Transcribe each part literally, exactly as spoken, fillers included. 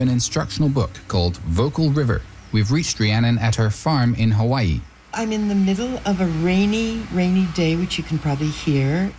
An instructional book called Vocal River. We've reached Rhiannon at her farm in Hawaii. I'm in the middle of a rainy, rainy day, which you can probably hear.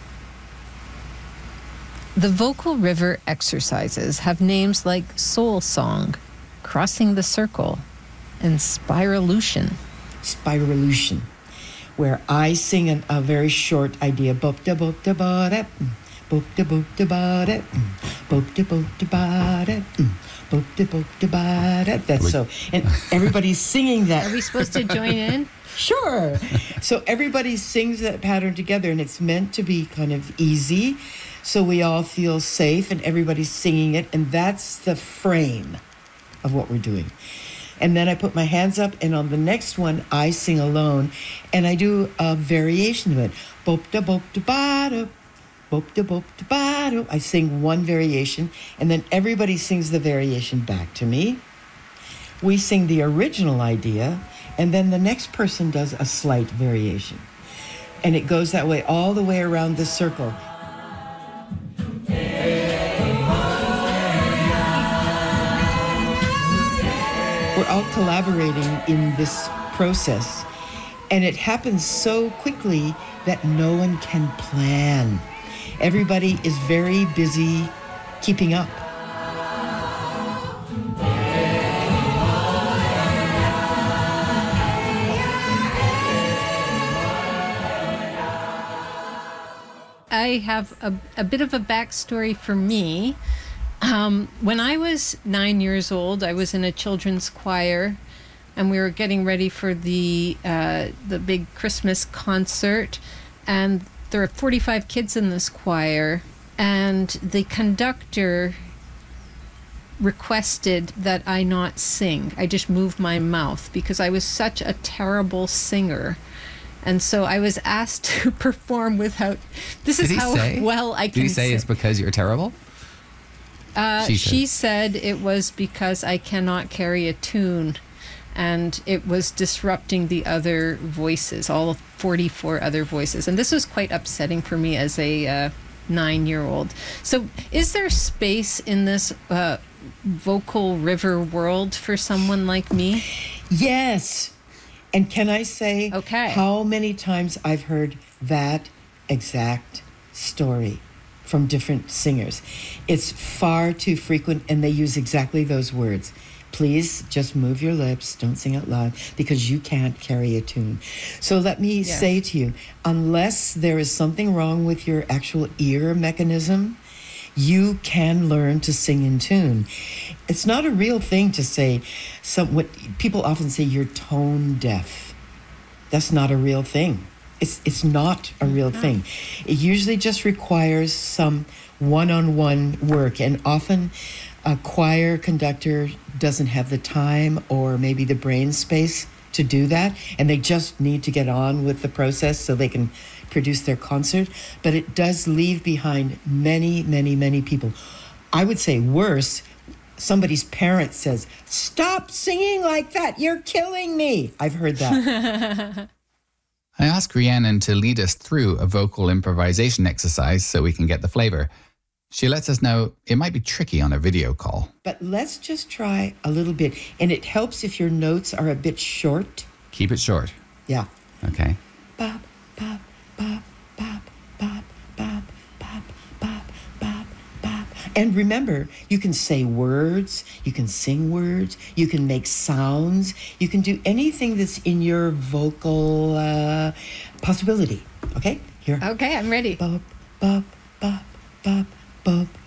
The Vocal River exercises have names like Soul Song, Crossing the Circle, and Spiralution. Spiralution, where I sing an, a very short idea. Bop da bop da ba da, bop da bop da ba da, bop da bop da ba da, bop da bop da ba da. That's so, and everybody's singing that. Are we supposed to join in? Sure. So everybody sings that pattern together, and it's meant to be kind of easy, so we all feel safe, and everybody's singing it, and that's the frame of what we're doing. And then I put my hands up, and on the next one, I sing alone, and I do a variation of it. Bop da bop da ba da, bop da bop da ba da. I sing one variation, and then everybody sings the variation back to me. We sing the original idea, and then the next person does a slight variation. And it goes that way all the way around the circle. We're all collaborating in this process, and it happens so quickly that no one can plan. Everybody is very busy keeping up. I have a, a bit of a backstory for me. Um, when I was nine years old, I was in a children's choir, and we were getting ready for the uh, the big Christmas concert. And there are forty-five kids in this choir, and the conductor requested that I not sing. I just moved my mouth because I was such a terrible singer. And so I was asked to perform without... This is how say? well I can Did he say sing. it's because you're terrible? Uh, she, she said it was because I cannot carry a tune, and it was disrupting the other voices, all forty-four other voices. And this was quite upsetting for me as a uh, nine-year-old. So is there space in this uh, vocal river world for someone like me? Yes. And can I say okay. how many times I've heard that exact story from different singers? It's far too frequent, and they use exactly those words. Please just move your lips, don't sing out loud, because you can't carry a tune. So let me yes. say to you, unless there is something wrong with your actual ear mechanism, you can learn to sing in tune. It's not a real thing to say, some, what people often say, you're tone deaf. That's not a real thing. It's it's not a real Mm-hmm. thing. It usually just requires some one-on-one work, and often a choir conductor doesn't have the time or maybe the brain space to do that, and they just need to get on with the process so they can produce their concert. But it does leave behind many, many, many people. I would say worse, somebody's parent says, "Stop singing like that, you're killing me." I've heard that. I asked Rhiannon to lead us through a vocal improvisation exercise so we can get the flavor. She lets us know it might be tricky on a video call. But let's just try a little bit. And it helps if your notes are a bit short. Keep it short. Yeah. Okay. Bop, bop, bop, bop, bop, bop, bop, bop, bop, bop. And remember, you can say words, you can sing words, you can make sounds, you can do anything that's in your vocal uh, possibility. Okay? Here. Okay, I'm ready. Bop, bop, bop, bop, bop,